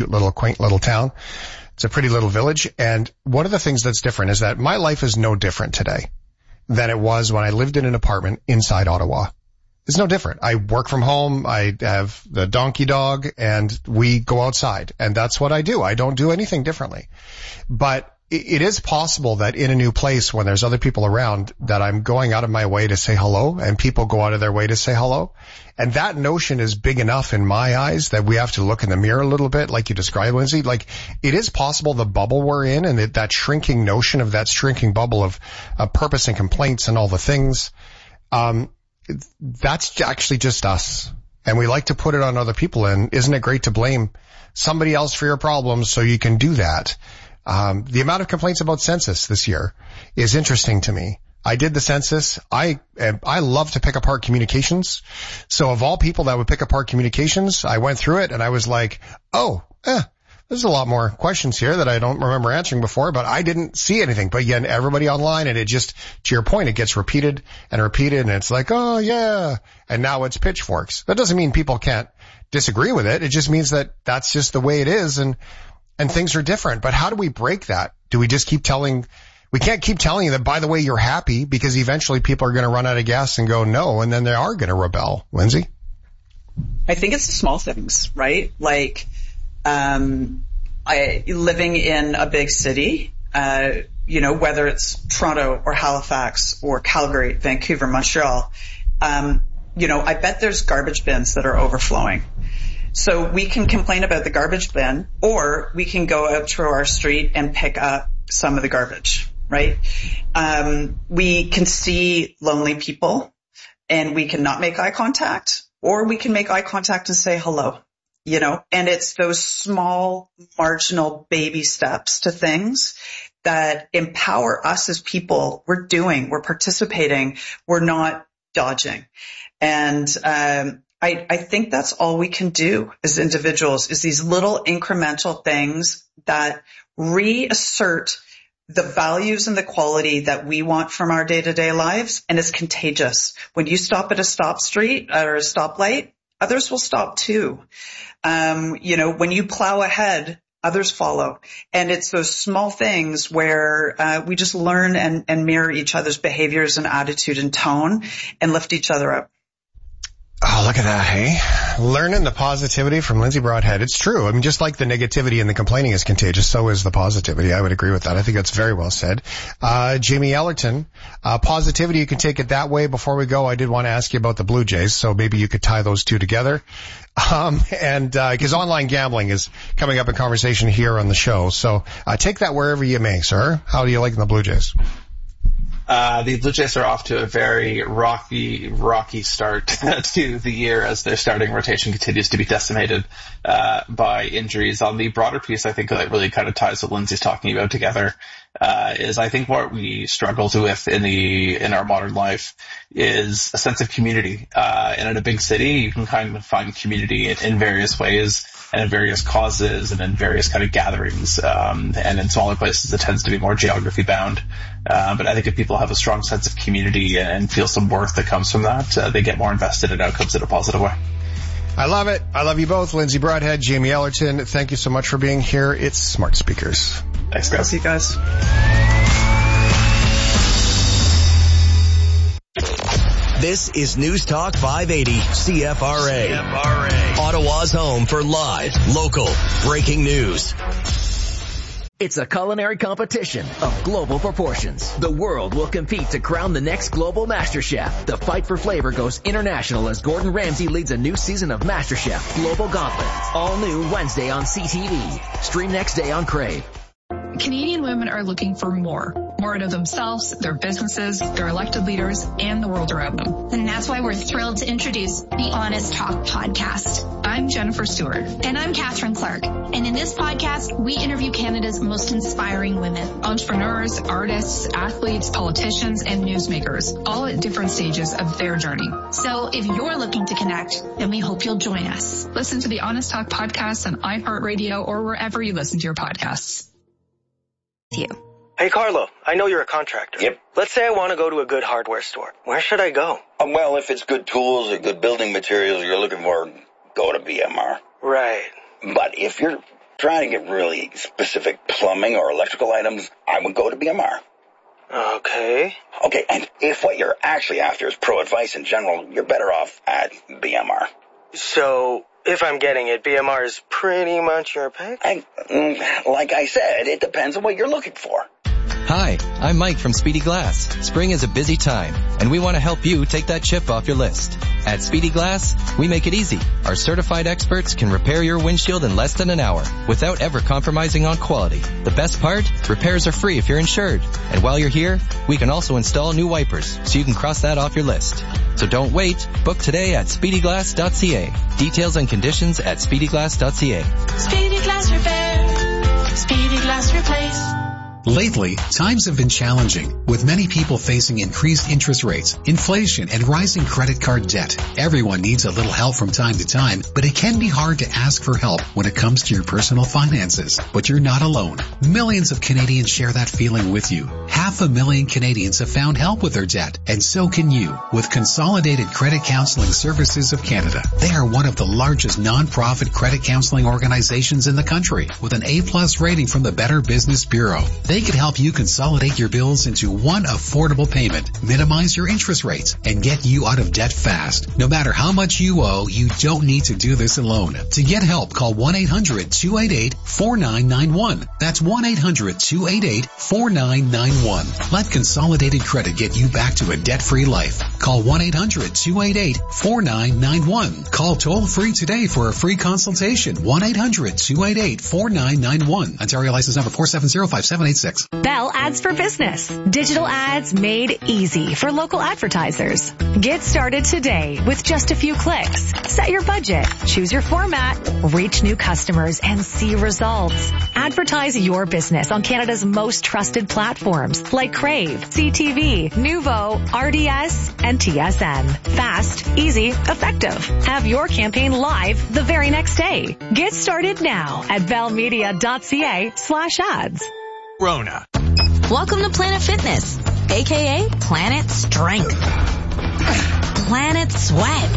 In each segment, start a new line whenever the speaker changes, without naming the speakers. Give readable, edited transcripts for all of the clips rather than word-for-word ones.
little quaint little town. It's a pretty little village. And one of the things that's different is that my life is no different today than it was when I lived in an apartment inside Ottawa. It's no different. I work from home. I have the donkey dog and we go outside, and that's what I do. I don't do anything differently. But it is possible that in a new place, when there's other people around, that I'm going out of my way to say hello, and people go out of their way to say hello. And that notion is big enough in my eyes that we have to look in the mirror a little bit, like you described, Lindsay. Like, it is possible the bubble we're in, and that shrinking notion of that shrinking bubble of purpose and complaints and all the things, that's actually just us. And we like to put it on other people. And isn't it great to blame somebody else for your problems so you can do that? The amount of complaints about census this year is interesting to me. I did the census. I love to pick apart communications. So of all people that would pick apart communications, I went through it and I was like, there's a lot more questions here that I don't remember answering before, but I didn't see anything. But again, everybody online, and it just, to your point, it gets repeated and repeated, and it's like, oh yeah. And now it's pitchforks. That doesn't mean people can't disagree with it. It just means that that's just the way it is, and things are different. But how do we break that? Do we just we can't keep telling you that, by the way, you're happy, because eventually people are going to run out of gas and go no, and then they are going to rebel. Lindsay?
I think it's the small things, right? Like, living in a big city, whether it's Toronto or Halifax or Calgary, Vancouver, Montreal, I bet there's garbage bins that are overflowing. So we can complain about the garbage bin, or we can go out to our street and pick up some of the garbage, right? We can see lonely people and we can not make eye contact, or we can make eye contact and say hello, and it's those small marginal baby steps to things that empower us as people. We're participating, we're not dodging. And, I think that's all we can do as individuals, is these little incremental things that reassert the values and the quality that we want from our day-to-day lives. And it's contagious. When you stop at a stop street or a stoplight, others will stop too. When you plow ahead, others follow. And it's those small things where we just learn and mirror each other's behaviors and attitude and tone and lift each other up.
Oh, look at that, hey? Learning the positivity from Lindsay Broadhead. It's true. I mean, just like the negativity and the complaining is contagious, so is the positivity. I would agree with that. I think that's very well said. Jamie Ellerton, positivity, you can take it that way. Before we go, I did want to ask you about the Blue Jays, so maybe you could tie those two together. Because online gambling is coming up in conversation here on the show. So, take that wherever you may, sir. How do you like the Blue Jays?
The Blue Jays are off to a very rocky start to the year, as their starting rotation continues to be decimated by injuries. On the broader piece, I think that really kind of ties what Lindsay's talking about together, is I think what we struggle with in our modern life is a sense of community. And in a big city, you can kind of find community in various ways, and in various causes, and in various kind of gatherings. And in smaller places, it tends to be more geography bound. But I think if people have a strong sense of community and feel some worth that comes from that, they get more invested in outcomes in a positive way.
I love it. I love you both. Lindsay Broadhead, Jamie Ellerton, thank you so much for being here. It's Smart Speakers.
Thanks, guys.
See you guys.
This is News Talk 580 CFRA. Ottawa's home for live, local, breaking news.
It's a culinary competition of global proportions. The world will compete to crown the next global MasterChef. The fight for flavor goes international as Gordon Ramsay leads a new season of MasterChef Global Gauntlet. All new Wednesday on CTV. Stream next day on Crave.
Canadian women are looking for more out of themselves, their businesses, their elected leaders, and the world around them.
And that's why we're thrilled to introduce the Honest Talk podcast.
I'm Jennifer Stewart.
And I'm Catherine Clark. And in this podcast, we interview Canada's most inspiring women.
Entrepreneurs, artists, athletes, politicians, and newsmakers, all at different stages of their journey.
So if you're looking to connect, then we hope you'll join us.
Listen to the Honest Talk podcast on iHeartRadio or wherever you listen to your podcasts.
You.
Hey, Carlo, I know you're a contractor.
Yep.
Let's say I want to go to a good hardware store. Where should I go?
Well, if it's good tools or good building materials you're looking for, go to BMR.
Right.
But if you're trying to get really specific plumbing or electrical items, I would go to BMR.
Okay.
Okay, and if what you're actually after is pro advice in general, you're better off at BMR.
So, if I'm getting it, BMR is pretty much your pick?
Like I said, it depends on what you're looking for.
Hi, I'm Mike from Speedy Glass. Spring is a busy time, and we want to help you take that chip off your list. At Speedy Glass, we make it easy. Our certified experts can repair your windshield in less than an hour without ever compromising on quality. The best part? Repairs are free if you're insured. And while you're here, we can also install new wipers, so you can cross that off your list. So don't wait. Book today at speedyglass.ca. Details and conditions at speedyglass.ca.
Speedy Glass Repair. Speedy Glass Replace.
Lately, times have been challenging, with many people facing increased interest rates, inflation, and rising credit card debt. Everyone needs a little help from time to time, but it can be hard to ask for help when it comes to your personal finances. But you're not alone. Millions of Canadians share that feeling with you. 500,000 Canadians have found help with their debt, and so can you, with Consolidated Credit Counseling Services of Canada. They are one of the largest non-profit credit counseling organizations in the country, with an A+ rating from the Better Business Bureau. They can help you consolidate your bills into one affordable payment, minimize your interest rates, and get you out of debt fast. No matter how much you owe, you don't need to do this alone. To get help, call 1-800-288-4991. That's 1-800-288-4991. Let Consolidated Credit get you back to a debt-free life. Call 1-800-288-4991. Call toll-free today for a free consultation. 1-800-288-4991. Ontario license number 4705786.
Bell Ads for Business. Digital ads made easy for local advertisers. Get started today with just a few clicks. Set your budget, choose your format, reach new customers, and see results. Advertise your business on Canada's most trusted platforms like Crave, CTV, Nuvo, RDS, and TSN. Fast, easy, effective. Have your campaign live the very next day. Get started now at bellmedia.ca/ads.
Rona.
Welcome to Planet Fitness, aka Planet Strength, Planet Sweat,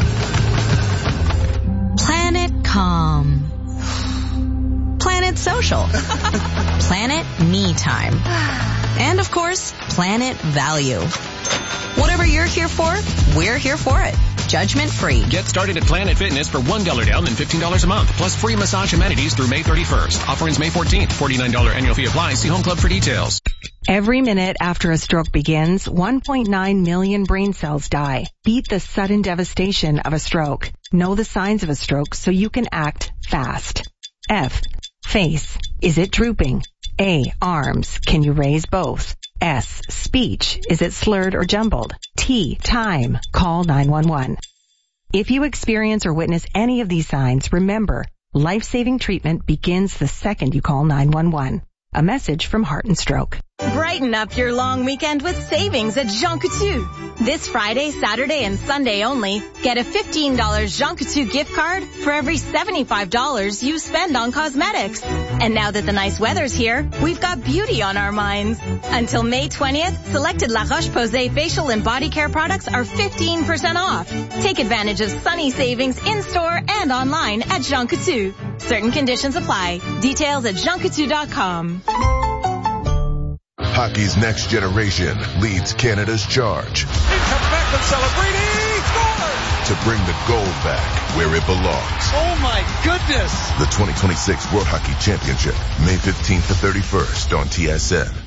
Planet Calm, Planet Social, Planet Me Time, and of course, Planet Value. Whatever you're here for, we're here for it. Judgment free.
Get started at Planet Fitness for $1 down and $15 a month, plus free massage amenities through May 31st. Offer ends May 14th. $49 annual fee applies. See Home Club for details.
Every minute after a stroke begins, 1.9 million brain cells die. Beat the sudden devastation of a stroke. Know the signs of a stroke so you can act fast. F. Face. Is it drooping? A. Arms. Can you raise both? S. Speech. Is it slurred or jumbled? T. Time. Call 911. If you experience or witness any of these signs, remember, life-saving treatment begins the second you call 911. A message from Heart and Stroke.
Brighten up your long weekend with savings at Jean Coutu. This Friday, Saturday, and Sunday only, get a $15 Jean Coutu gift card for every $75 you spend on cosmetics. And now that the nice weather's here, we've got beauty on our minds. Until May 20th, selected La Roche-Posay facial and body care products are 15% off. Take advantage of sunny savings in-store and online at Jean Coutu. Certain conditions apply. Details at jeancoutu.com.
Hockey's next generation leads Canada's charge.
He comes back with celebrating. Scores!
To bring the gold back where it belongs.
Oh my goodness!
The 2026 World Hockey Championship, May 15th to 31st on TSN.